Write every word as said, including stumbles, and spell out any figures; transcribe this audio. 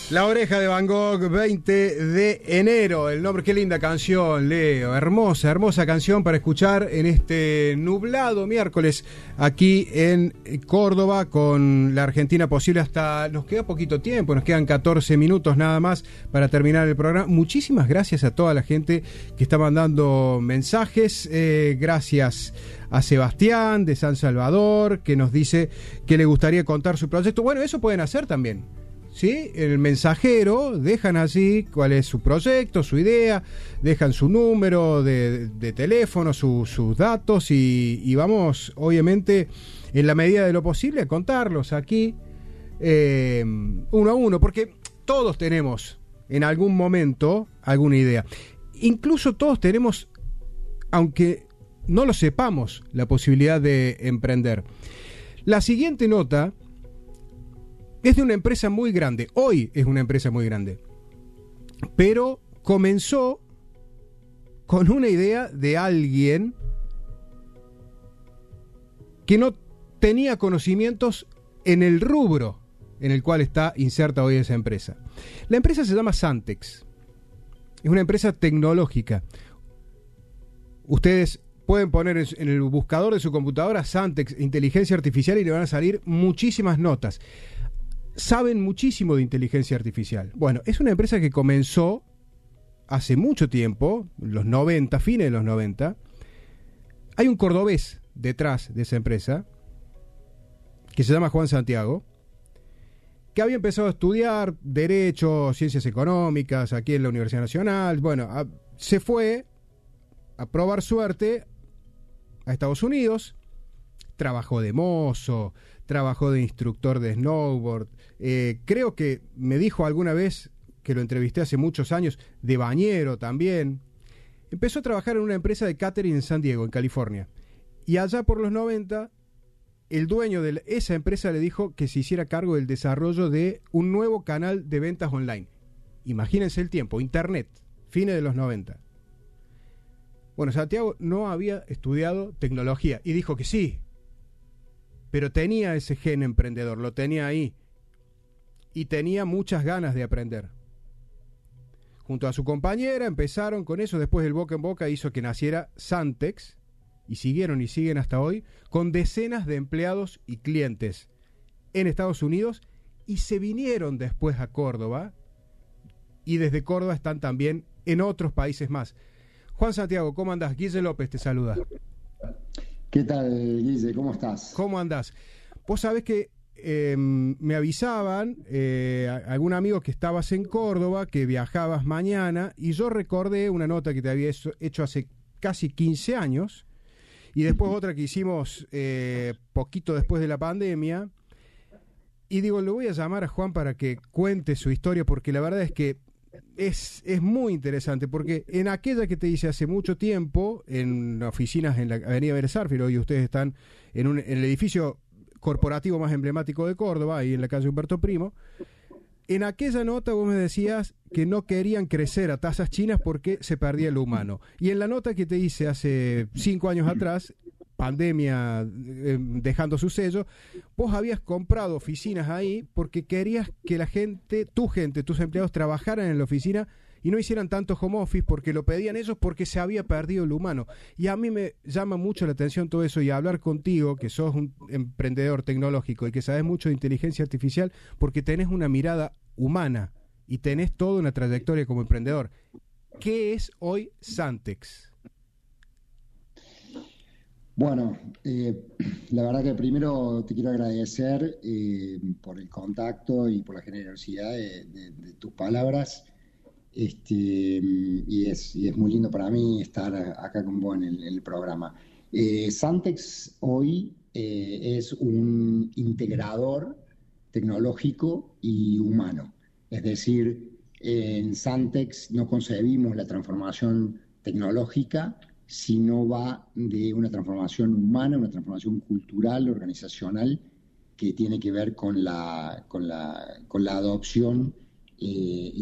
La Oreja de Van Gogh, veinte de enero. El nombre, qué linda canción, Leo. Hermosa, hermosa canción para escuchar en este nublado miércoles aquí en Córdoba con la Argentina posible. Hasta nos queda poquito tiempo, nos quedan catorce minutos nada más para terminar el programa. Muchísimas gracias a toda la gente que está mandando mensajes. Eh, gracias a Sebastián de San Salvador, que nos dice que le gustaría contar su proyecto. Bueno, eso pueden hacer también. ¿Sí? El mensajero, dejan así cuál es su proyecto, su idea, dejan su número de, de teléfono, su, sus datos y, y vamos, obviamente, en la medida de lo posible, a contarlos aquí eh, uno a uno, porque todos tenemos en algún momento alguna idea. Incluso todos tenemos, aunque no lo sepamos, la posibilidad de emprender. La siguiente nota es de una empresa muy grande. Hoy es una empresa muy grande. Pero comenzó con una idea de alguien que no tenía conocimientos en el rubro en el cual está inserta hoy esa empresa. La empresa se llama Santex. Es una empresa tecnológica. Ustedes pueden poner en el buscador de su computadora Santex Inteligencia Artificial y le van a salir muchísimas notas. Saben muchísimo de inteligencia artificial. Bueno, es una empresa que comenzó hace mucho tiempo, los noventa, fines de los noventa. Hay un cordobés detrás de esa empresa que se llama Juan Santiago, que había empezado a estudiar Derecho, Ciencias Económicas aquí en la Universidad Nacional. Bueno, a, se fue a probar suerte a Estados Unidos, trabajó de mozo, trabajó de instructor de snowboard, eh, creo que me dijo alguna vez, que lo entrevisté hace muchos años, de bañero también. Empezó a trabajar en una empresa de catering en San Diego, en California. Y allá por los noventa, el dueño de esa empresa le dijo que se hiciera cargo del desarrollo de un nuevo canal de ventas online. Imagínense el tiempo, Internet, fines de los noventa. Bueno, Santiago no había estudiado tecnología y dijo que sí, pero tenía ese gen emprendedor, lo tenía ahí y tenía muchas ganas de aprender. Junto a su compañera empezaron con eso, después el boca en boca hizo que naciera Santex y siguieron y siguen hasta hoy con decenas de empleados y clientes en Estados Unidos y se vinieron después a Córdoba y desde Córdoba están también en otros países más. Juan Santiago, ¿cómo andás? Guille López te saluda. ¿Qué tal, Guille? ¿Cómo estás? ¿Cómo andás? Vos sabés que eh, me avisaban eh, algún amigo que estabas en Córdoba, que viajabas mañana, y yo recordé una nota que te había hecho hace casi quince años, y después otra que hicimos eh, poquito después de la pandemia, y digo, le voy a llamar a Juan para que cuente su historia, porque la verdad es que Es, es muy interesante, porque en aquella que te hice hace mucho tiempo, en oficinas en la avenida Bersárfilo, hoy ustedes están en, un, en el edificio corporativo más emblemático de Córdoba, ahí en la calle Humberto Primo, en aquella nota vos me decías que no querían crecer a tasas chinas porque se perdía lo humano. Y en la nota que te hice hace cinco años atrás, pandemia eh, dejando su sello, vos habías comprado oficinas ahí porque querías que la gente, tu gente, tus empleados trabajaran en la oficina y no hicieran tanto home office porque lo pedían ellos porque se había perdido lo humano. Y a mí me llama mucho la atención todo eso y hablar contigo, que sos un emprendedor tecnológico y que sabes mucho de inteligencia artificial porque tenés una mirada humana y tenés toda una trayectoria como emprendedor. ¿Qué es hoy Santex? Bueno, eh, la verdad que primero te quiero agradecer eh, por el contacto y por la generosidad de, de, de tus palabras. Este, y, es, y es muy lindo para mí estar acá con vos en el, en el programa. Eh, Santex hoy eh, es un integrador tecnológico y humano. Es decir, en Santex no concebimos la transformación tecnológica, sino va de una transformación humana, una transformación cultural, organizacional, que tiene que ver con la, con la, con la adopción eh,